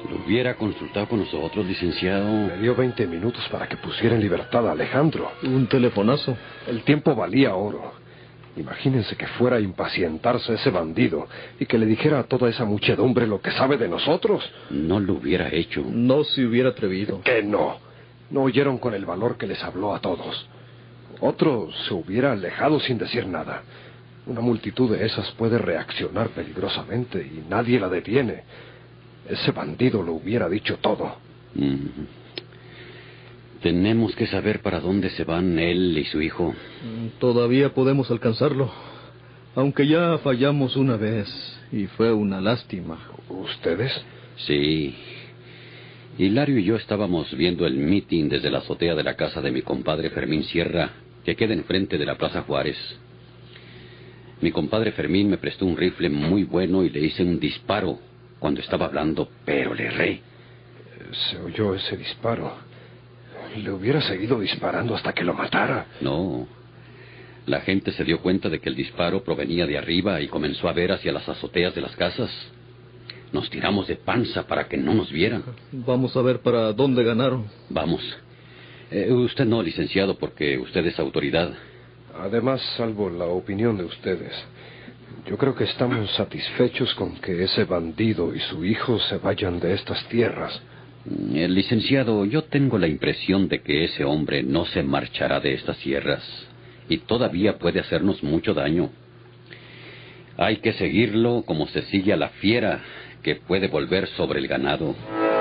Lo hubiera consultado con nosotros, licenciado. Me dio 20 minutos para que pusiera en libertad a Alejandro. Un telefonazo. El tiempo valía oro. Imagínense que fuera a impacientarse ese bandido y que le dijera a toda esa muchedumbre lo que sabe de nosotros. No lo hubiera hecho. No se hubiera atrevido. ¿Qué no? No oyeron con el valor que les habló a todos. Otro se hubiera alejado sin decir nada. Una multitud de esas puede reaccionar peligrosamente y nadie la detiene. Ese bandido lo hubiera dicho todo. Tenemos que saber para dónde se van él y su hijo. Todavía podemos alcanzarlo. Aunque ya fallamos una vez y fue una lástima. ¿Ustedes? Sí. Hilario y yo estábamos viendo el meeting desde la azotea de la casa de mi compadre Fermín Sierra, que queda enfrente de la Plaza Juárez. Mi compadre Fermín me prestó un rifle muy bueno y le hice un disparo cuando estaba hablando, pero le erré. Se oyó ese disparo. Le hubiera seguido disparando hasta que lo matara. No. La gente se dio cuenta de que el disparo provenía de arriba y comenzó a ver hacia las azoteas de las casas. Nos tiramos de panza para que no nos vieran. Vamos a ver para dónde ganaron. Vamos. Usted no, licenciado, porque usted es autoridad. Además, salvo la opinión de ustedes, yo creo que estamos satisfechos con que ese bandido y su hijo se vayan de estas tierras. Licenciado, yo tengo la impresión de que ese hombre no se marchará de estas tierras y todavía puede hacernos mucho daño. Hay que seguirlo como se sigue a la fiera que puede volver sobre el ganado.